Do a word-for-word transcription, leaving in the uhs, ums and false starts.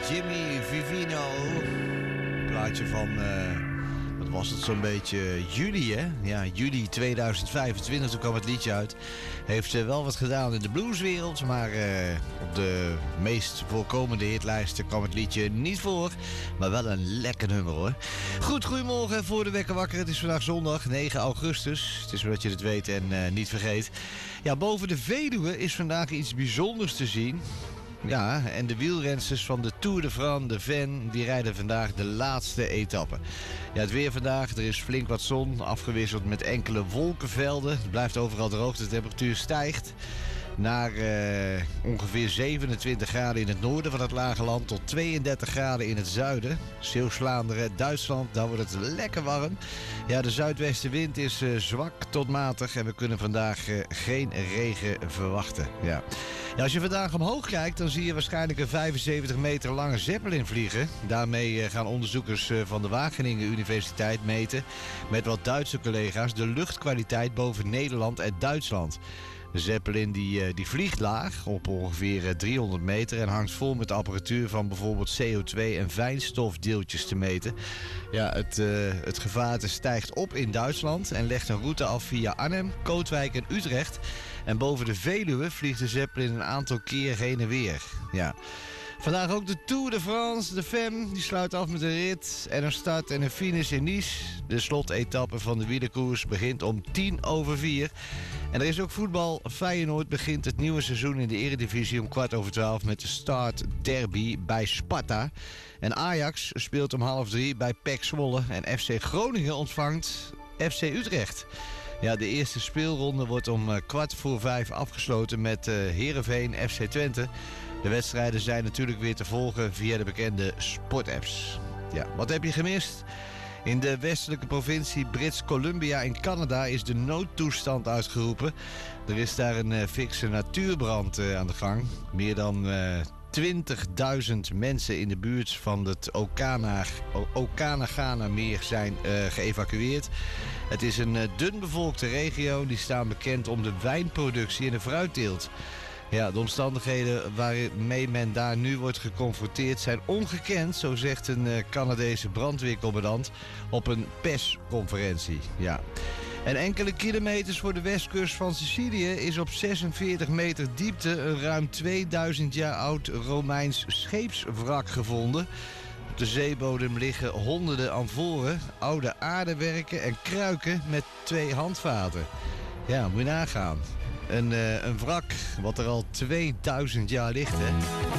Jimmy Vivino. Plaatje van, uh, wat was het zo'n beetje, juli hè? Ja, juli tweeduizend vijfentwintig, toen kwam het liedje uit. Heeft uh, wel wat gedaan in de blueswereld, maar uh, op de meest voorkomende hitlijsten kwam het liedje niet voor. Maar wel een lekker nummer hoor. Goed, goedemorgen voor de Wekker Wakker. Het is vandaag zondag, negen augustus. Het is zodat je het weet en uh, niet vergeet. Ja, boven de Veluwe is vandaag iets bijzonders te zien. Ja, en de wielrensters van de Tour de France, de Ven, die rijden vandaag de laatste etappe. Ja, het weer vandaag, er is flink wat zon, afgewisseld met enkele wolkenvelden. Het blijft overal droog, de temperatuur stijgt naar uh, ongeveer zevenentwintig graden in het noorden van het lage land tot tweeëndertig graden in het zuiden. Zeeuws-Vlaanderen, Duitsland, daar wordt het lekker warm. Ja, de zuidwestenwind is uh, zwak tot matig en we kunnen vandaag uh, geen regen verwachten. Ja. Ja, als je vandaag omhoog kijkt, dan zie je waarschijnlijk een vijfenzeventig meter lange Zeppelin vliegen. Daarmee uh, gaan onderzoekers uh, van de Wageningen Universiteit meten met wat Duitse collega's de luchtkwaliteit boven Nederland en Duitsland. De Zeppelin die, die vliegt laag op ongeveer driehonderd meter en hangt vol met apparatuur van bijvoorbeeld C O twee en fijnstofdeeltjes te meten. Ja, het, uh, het gevaarte stijgt op in Duitsland en legt een route af via Arnhem, Kootwijk en Utrecht. En boven de Veluwe vliegt de Zeppelin een aantal keer heen en weer. Ja. Vandaag ook de Tour de France, de Fem, die sluit af met een rit en een start en een finish in Nice. De slotetappe van de wielerkoers begint om tien over vier. En er is ook voetbal. Feyenoord begint het nieuwe seizoen in de Eredivisie om kwart over twaalf met de Start Derby bij Sparta. En Ajax speelt om half drie bij P E C Zwolle en F C Groningen ontvangt F C Utrecht. Ja, de eerste speelronde wordt om uh, kwart voor vijf afgesloten met uh, Heerenveen F C Twente. De wedstrijden zijn natuurlijk weer te volgen via de bekende sportapps. Ja, wat heb je gemist? In de westelijke provincie Brits Columbia in Canada is de noodtoestand uitgeroepen. Er is daar een uh, fikse natuurbrand uh, aan de gang. Meer dan uh, twintigduizend mensen in de buurt van het Okanagan-meer zijn uh, geëvacueerd. Het is een uh, dun bevolkte regio. Die staan bekend om de wijnproductie en de fruitteelt. Ja, de omstandigheden waarmee men daar nu wordt geconfronteerd zijn ongekend, zo zegt een uh, Canadese brandweercommandant op een persconferentie. Ja. En enkele kilometers voor de westkust van Sicilië is op zesenveertig meter diepte een ruim tweeduizend jaar oud Romeins scheepswrak gevonden. Op de zeebodem liggen honderden amforen, oude aardewerken en kruiken met twee handvaten. Ja, moet je nagaan. Een, uh, een wrak wat er al tweeduizend jaar ligt, hè.